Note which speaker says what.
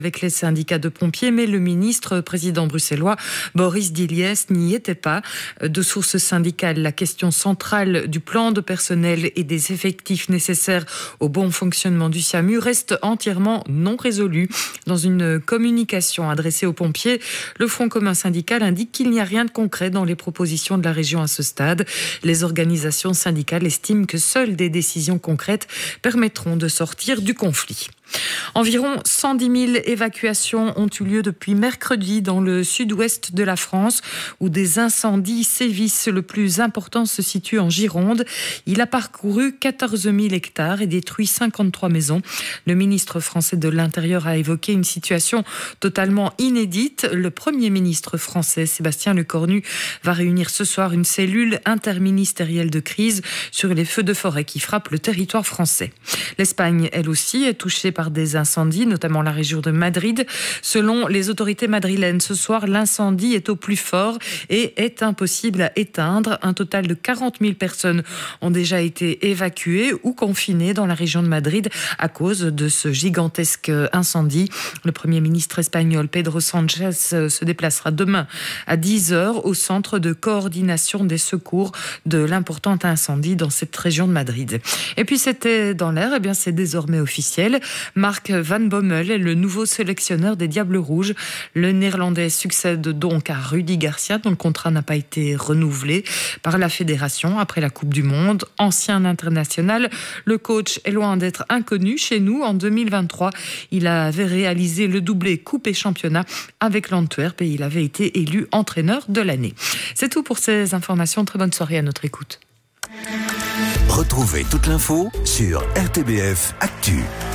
Speaker 1: avec les syndicats de pompiers, mais le ministre président bruxellois Boris Diliès n'y était pas. De sources syndicales, la question centrale du plan de personnel et des effectifs nécessaires au bon fonctionnement du SAMU reste entièrement non résolue. Dans une communication adressée aux pompiers, le Front commun syndical indique qu'il n'y a rien de concret dans les propositions de la région à ce stade. Les organisations syndicales estiment que seules des décisions concrètes permettront de sortir du conflit. Environ 110 000 évacuations ont eu lieu depuis mercredi dans le sud-ouest de la France, où des incendies sévissent. Le plus important se situe en Gironde. Il a parcouru 14 000 hectares et détruit 53 maisons. Le ministre français de l'Intérieur a évoqué une situation totalement inédite. Le Premier ministre français, Sébastien Lecornu, va réunir ce soir une cellule interministérielle de crise sur les feux de forêt qui frappent le territoire français. L'Espagne, elle aussi, est touchée par des incendies, notamment la région de Madrid. Selon les autorités madrilènes, ce soir, l'incendie est au plus fort et est impossible à éteindre. Un total de 40 000 personnes ont déjà été évacuées ou confinées dans la région de Madrid à cause de ce gigantesque incendie. Le Premier ministre espagnol Pedro Sánchez se déplacera demain à 10h au centre de coordination des secours de l'important incendie dans cette région de Madrid. Et puis c'était dans l'air, c'est désormais officiel. Mark Van Bommel est le nouveau sélectionneur des Diables Rouges. Le Néerlandais succède donc à Rudy Garcia, dont le contrat n'a pas été renouvelé par la fédération après la Coupe du Monde. Ancien international, le coach est loin d'être inconnu chez nous. En 2023, il avait réalisé le doublé Coupe et Championnat avec l'Antwerp et il avait été élu entraîneur de l'année. C'est tout pour ces informations. Très bonne soirée à notre écoute.
Speaker 2: Retrouvez toute l'info sur RTBF Actu.